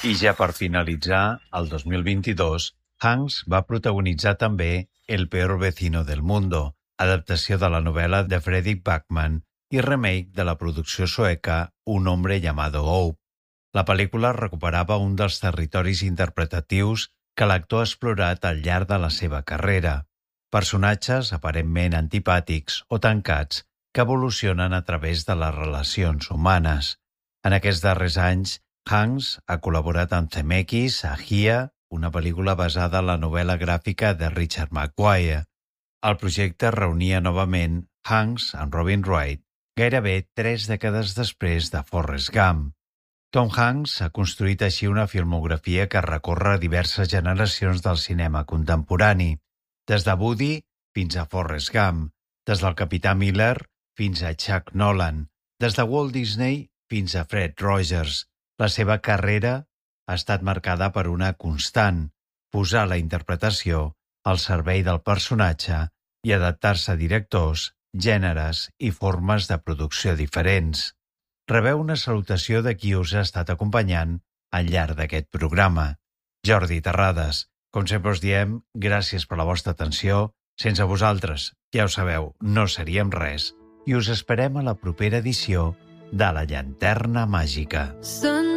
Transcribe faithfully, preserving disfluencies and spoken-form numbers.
I ja per finalitzar, el dos mil vint-i-dos, Hanks va protagonitzar també El peor vecino del mundo, adaptació de la novel·la de Fredrik Backman i remake de la producció sueca Un hombre llamado Hope. La pel·lícula recuperava un dels territoris interpretatius que l'actor ha explorat al llarg de la seva carrera. Personatges aparentment antipàtics o tancats que evolucionen a través de les relacions humanes. En aquests darrers anys, Hanks ha col·laborat amb Zemeckis a Hia, una pel·lícula basada en la novel·la gràfica de Richard Maguire. El projecte reunia novament Hanks amb Robin Wright, gairebé tres dècades després de Forrest Gump. Tom Hanks ha construït així una filmografia que recorre diverses generacions del cinema contemporani, des de Woody fins a Forrest Gump, des del Capità Miller fins a Chuck Nolan, des de Walt Disney fins a Fred Rogers. La seva carrera ha estat marcada per una constant, posar la interpretació al servei del personatge i adaptar-se a directors, gèneres i formes de producció diferents. Rebeu una salutació de qui us ha estat acompanyant al llarg d'aquest programa. Jordi Terrades, com sempre us diem, gràcies per la vostra atenció. Sense vosaltres, ja ho sabeu, no seríem res. I us esperem a la propera edició de La Llanterna Màgica.